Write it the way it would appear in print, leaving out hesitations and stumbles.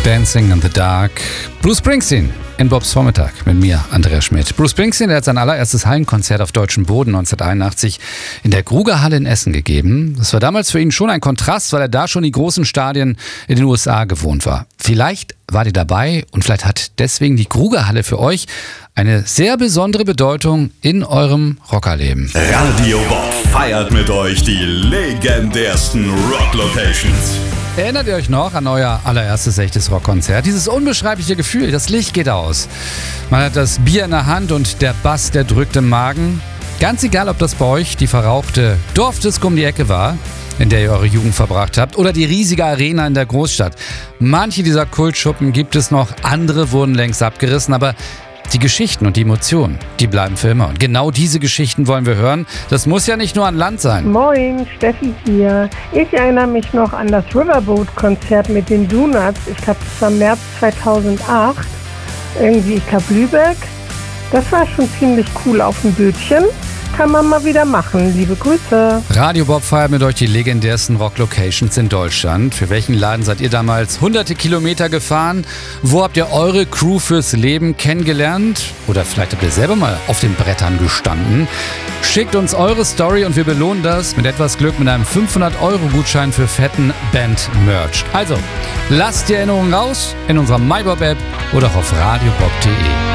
Dancing in the Dark. Bruce Springsteen in Bobs Vormittag mit mir, Andreas Schmidt. Bruce Springsteen, der hat sein allererstes Hallenkonzert auf deutschem Boden 1981 in der Grugerhalle in Essen gegeben. Das war damals für ihn schon ein Kontrast, weil er da schon die großen Stadien in den USA gewohnt war. Vielleicht war ihr dabei und vielleicht hat deswegen die Grugerhalle für euch eine sehr besondere Bedeutung in eurem Rockerleben. Radio Bob feiert mit euch die legendärsten Rock-Locations. Erinnert ihr euch noch an euer allererstes echtes Rockkonzert? Dieses unbeschreibliche Gefühl, das Licht geht aus. Man hat das Bier in der Hand und der Bass, der drückt im Magen. Ganz egal, ob das bei euch die verrauchte Dorfdisco um die Ecke war, in der ihr eure Jugend verbracht habt, oder die riesige Arena in der Großstadt. Manche dieser Kultschuppen gibt es noch, andere wurden längst abgerissen, aber die Geschichten und die Emotionen, die bleiben für immer. Und genau diese Geschichten wollen wir hören. Das muss ja nicht nur an Land sein. Moin, Steffi hier. Ich erinnere mich noch an das Riverboat-Konzert mit den Donuts. Ich glaube, das war März 2008. Ich glaube Lübeck. Das war schon ziemlich cool auf dem Bötchen. Kann man mal wieder machen. Liebe Grüße. Radio Bob feiert mit euch die legendärsten Rock-Locations in Deutschland. Für welchen Laden seid ihr damals hunderte Kilometer gefahren? Wo habt ihr eure Crew fürs Leben kennengelernt? Oder vielleicht habt ihr selber mal auf den Brettern gestanden? Schickt uns eure Story und wir belohnen das mit etwas Glück mit einem 500-Euro-Gutschein für fetten Band-Merch. Also, lasst die Erinnerungen raus in unserer MyBob-App oder auf radiobob.de.